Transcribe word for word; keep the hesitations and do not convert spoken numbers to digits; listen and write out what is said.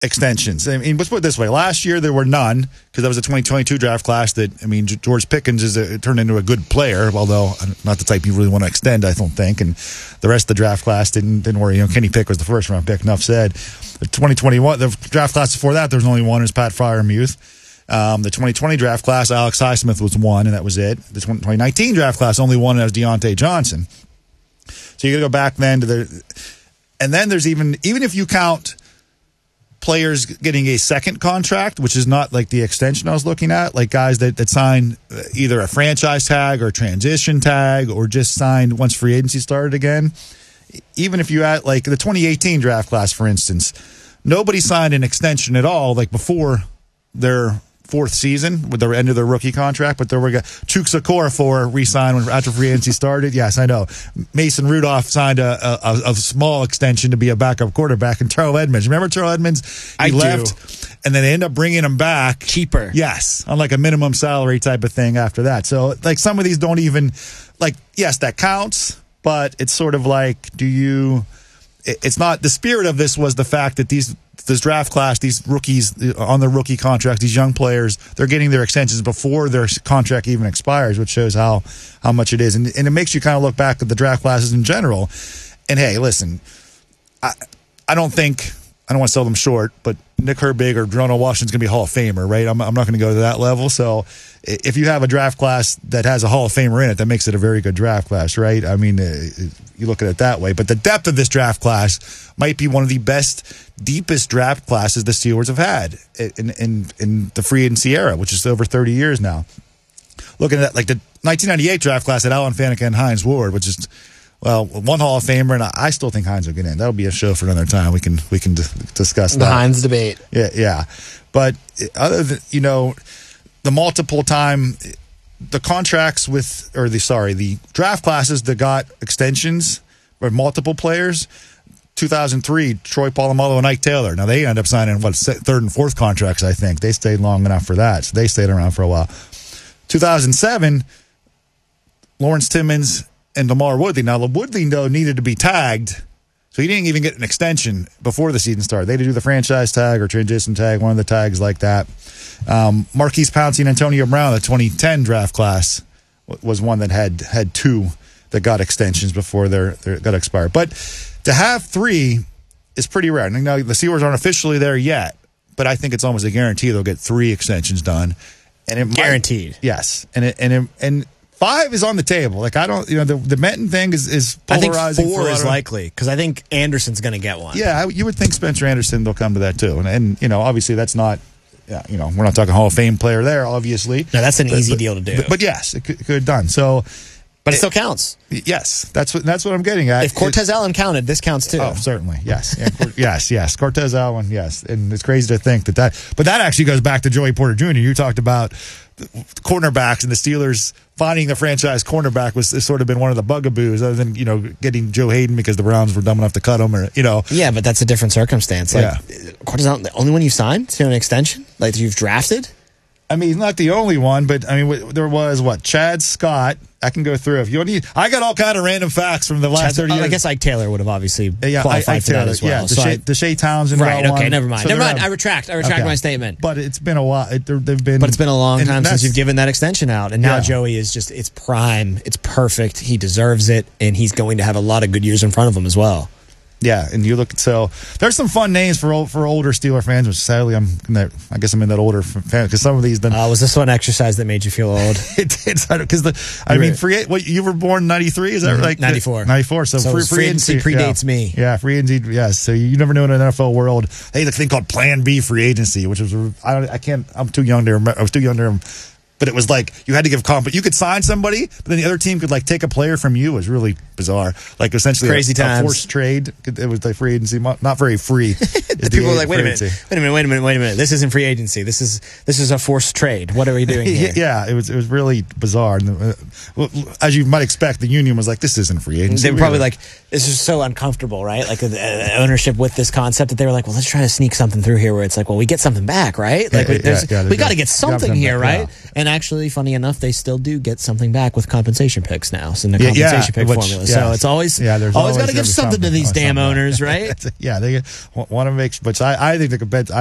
extensions. I mean, let's put it this way. Last year, there were none because that was a twenty twenty-two draft class that, I mean, George Pickens is a, turned into a good player, although not the type you really want to extend, I don't think. And the rest of the draft class didn't didn't worry. You know, Kenny Pick was the first round pick, enough said. The twenty twenty-one, the draft class before that, there was only one, it was Pat Freiermuth. Um, the twenty twenty draft class, Alex Highsmith was one, and that was it. The twenty nineteen draft class, only one, and that was Deontay Johnson. So you got to go back then to the, and then there's even, even if you count players getting a second contract, which is not like the extension I was looking at, like guys that, that sign either a franchise tag or a transition tag or just signed once free agency started again. Even if you add like the twenty eighteen draft class, for instance, nobody signed an extension at all, like before their fourth season with the end of their rookie contract, but there were Chuks Okorafor re-signed when after free agency started. Yes, I know. Mason Rudolph signed a, a, a small extension to be a backup quarterback, and Terrell Edmonds. Remember Terrell Edmonds? He I left, do. And then they end up bringing him back cheaper. Yes, on like a minimum salary type of thing after that. So like some of these don't even like. Yes, that counts, but it's sort of like, do you? It's not the spirit of this was the fact that these. This draft class, these rookies on their rookie contracts, these young players, they're getting their extensions before their contract even expires, which shows how how much it is. And, and it makes you kind of look back at the draft classes in general. And hey, listen, I I don't think, I don't want to sell them short, but Nick Herbig or Darnell Washington's going to be a Hall of Famer, right? I'm, I'm not going to go to that level. So if you have a draft class that has a Hall of Famer in it, that makes it a very good draft class, right? I mean, you look at it that way. But the depth of this draft class might be one of the best, deepest draft classes the Steelers have had in, in, in the free agency era, which is over thirty years now. Looking at like the nineteen ninety-eight draft class at Alan Faneca and Hines Ward, which is, well, one Hall of Famer, and I still think Hines will get in. That'll be a show for another time. We can we can d- discuss the that. Hines debate. Yeah, yeah. But other than, you know, the multiple time, the contracts with, or the, sorry, the draft classes that got extensions for multiple players, two thousand three, Troy Polamalu and Ike Taylor. Now, they end up signing, what, third and fourth contracts, I think. They stayed long enough for that, so they stayed around for a while. two thousand seven, Lawrence Timmons and LaMarr Woodley. Now, Woodley, though, needed to be tagged, so he didn't even get an extension before the season started. They had to do the franchise tag or transition tag, one of the tags like that. Um, Marquise Pouncey and Antonio Brown, the twenty ten draft class, was one that had had two that got extensions before their, their got expired. But to have three is pretty rare. Now, the Steelers aren't officially there yet, but I think it's almost a guarantee they'll get three extensions done. And it guaranteed. Might, yes, and it, and it, and five is on the table. Like I don't, you know, the the Menton thing is is polarizing. I think four for is likely because I think Anderson's going to get one. Yeah, you would think Spencer Anderson will come to that too, and and you know, obviously that's not. Yeah, you know, we're not talking Hall of Fame player there, obviously. No, that's an but, easy but, deal to do. But, but yes, it could, could have done. So, but it, it still counts. Yes, that's what that's what I'm getting at. If Cortez it, Allen counted, this counts too. Oh, certainly, yes, yeah, yes, yes. Cortez Allen, yes, and it's crazy to think that that. But that actually goes back to Joey Porter Junior You talked about the cornerbacks and the Steelers finding the franchise cornerback was has sort of been one of the bugaboos, other than you know getting Joe Hayden because the Browns were dumb enough to cut him, or you know. Yeah, but that's a different circumstance. Like yeah. Cortez Allen, the only one you signed to an extension, like you've drafted. I mean, he's not the only one, but I mean, there was what Chad Scott. I can go through if you need. I got all kind of random facts from the last Chad, thirty years. I guess Ike Taylor would have obviously yeah, qualified I, Ike for Taylor, that as well. Yeah, so Deshae, Deshae Townsend. Right. Okay. One. Never mind. So never mind. Have, I retract. I retract okay. my statement. But it's been a while. It, they've been. But it's been a long time since you've given that extension out, and now yeah. Joey is just. It's prime. It's perfect. He deserves it, and he's going to have a lot of good years in front of him as well. Yeah, and you look at so there's some fun names for old, for older Steeler fans, which sadly I'm in that, I guess I'm in that older fan because some of these. Then, uh, was this one exercise that made you feel old? it did because the I mean free what you were born in ninety-three is that mm-hmm. like ninety-four ninety-four so, so free, free agency predates yeah. me yeah free agency yes so you never knew in an N F L world they had a thing called Plan B free agency which was I don't I can't I'm too young to remember I was too young to remember. But it was like you had to give comp. You could sign somebody, but then the other team could like take a player from you. It was really bizarre. Like essentially crazy a, times. a forced trade. It was like free agency, not very free. People were like, wait a minute, wait a minute, wait a minute, wait a minute. This isn't free agency. This is this is a forced trade. What are we doing here? Yeah, it was it was really bizarre. And, uh, as you might expect, the union was like, this isn't free agency. They were probably like, this is so uncomfortable, right? Like the uh, ownership with this concept that they were like, well, let's try to sneak something through here where it's like, well, we get something back, right? Like yeah, there's, yeah, yeah, we got to get something here, back, right? yeah. And actually, funny enough, they still do get something back with compensation picks now. So in the Yeah, compensation yeah, pick which- formula. yeah. So it's always Yeah, there's always always got to give gonna be something to something- these oh, damn something. owners, right? yeah, they want to make. But I, I think the compet- I